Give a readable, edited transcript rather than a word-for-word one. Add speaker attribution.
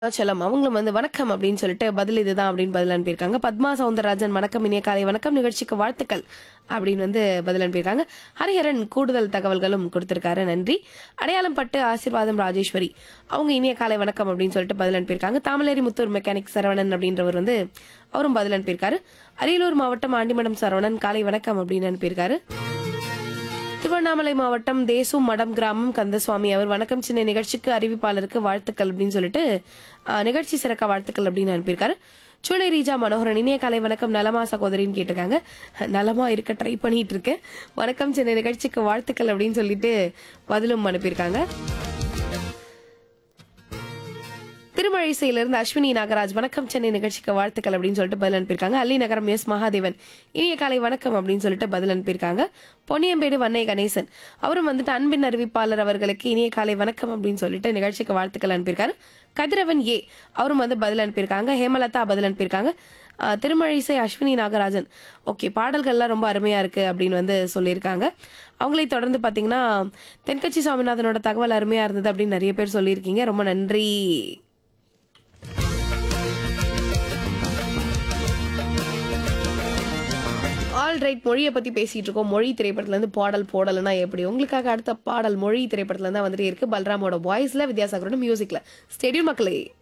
Speaker 1: செல்லம் அவங்களும் வந்து வணக்கம் அப்படின்னு சொல்லிட்டு பதில் இதுதான் அப்படின்னு பதில் அனுப்பியிருக்காங்க. பத்மா சவுந்தரராஜன் வணக்கம் இனிய காலை வணக்கம் நிகழ்ச்சிக்கு வாழ்த்துக்கள் அப்படின்னு வந்து பதில் அனுப்பியிருக்காங்க. ஹரிஹரன் கூடுதல் தகவல்களும் கொடுத்திருக்காரு, நன்றி. அடையாளம் பட்டு ஆசீர்வாதம் ராஜேஸ்வரி அவங்க இனிய காலை வணக்கம் அப்படின்னு சொல்லிட்டு பதில் அனுப்பியிருக்காங்க. தாமலேரி முத்தூர் மெக்கானிக் சரவணன் அப்படின்றவர் வந்து அவரும் பதில் அனுப்பியிருக்காரு. அரியலூர் மாவட்டம் ஆண்டிமடம் சரவணன் காலை வணக்கம் அப்படின்னு அனுப்பியிருக்காரு. திருவண்ணாமலை மாவட்டம் தேசூர் மடம் கிராமம் கந்தசுவாமி அவர் வணக்கம் சின்ன நிகழ்ச்சிக்கு அறிவிப்பாளருக்கு வாழ்த்துக்கள் அப்படின்னு சொல்லிட்டு நிகழ்ச்சி சிறக்க வாழ்த்துக்கள் அப்படின்னு அனுப்பியிருக்காரு. சூளை ரீஜா மனோகரன் இனிய காலை வணக்கம் நலமா சகோதரின்னு கேட்டிருக்காங்க. நலமா இருக்க ட்ரை பண்ணிட்டு இருக்கேன். வணக்கம் சின்ன நிகழ்ச்சிக்கு வாழ்த்துக்கள் அப்படின்னு சொல்லிட்டு பதிலும் அனுப்பியிருக்காங்க. திருமழிசையிலிருந்து அஸ்வினி நாகராஜ் வணக்கம் சென்னை நிகழ்ச்சிக்கு வாழ்த்துக்கள் அப்படின்னு சொல்லிட்டு பதில் அனுப்பியிருக்காங்க. அல்லி நகரம் எஸ் மகாதேவன் இனிய காலை வணக்கம் அப்படின்னு சொல்லிட்டு பதில் அனுப்பியிருக்காங்க. பொன்னியம்பேடு வன்னை கணேசன் அவரும் வந்துட்டு அன்பின் அறிவிப்பாளர் அவர்களுக்கு இனிய காலை வணக்கம் அப்படின்னு சொல்லிட்டு நிகழ்ச்சிக்கு வாழ்த்துக்கள் அனுப்பியிருக்காரு. கதிரவன் ஏ அவரும் வந்து பதில் அனுப்பியிருக்காங்க. ஹேமலதா பதில் அனுப்பியிருக்காங்க. திருமழிசை அஸ்வினி நாகராஜன் ஓகே பாடல்கள்லாம் ரொம்ப அருமையா இருக்கு அப்படின்னு வந்து சொல்லியிருக்காங்க. அவங்களை தொடர்ந்து பாத்தீங்கன்னா தென்கட்சி சுவாமிநாதனோட தகவல் அருமையா இருந்தது அப்படின்னு நிறைய பேர் சொல்லியிருக்கீங்க, ரொம்ப நன்றி. ஆல்ரைட், மொழியை பத்தி பேசிட்டு இருக்கோம். மொழி திரைப்படத்துல இருந்து பாடல் போடலன்னா எப்படி? உங்களுக்காக அடுத்த பாடல் மொழி திரைப்படத்துல இருந்தா வந்துட்டே இருக்கு. பல்ராமோட வாய்ஸ்ல, வித்யாசாகரோட மியூசிக்ல. ஸ்டேடியம் மக்களே.